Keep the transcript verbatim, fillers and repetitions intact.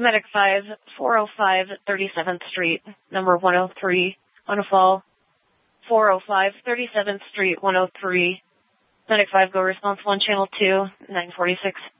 Medic five, four oh five thirty-seventh Street, number one oh three, on a fall. four oh five thirty-seventh Street, one oh three. Medic five, go response one, channel two, nine forty-six.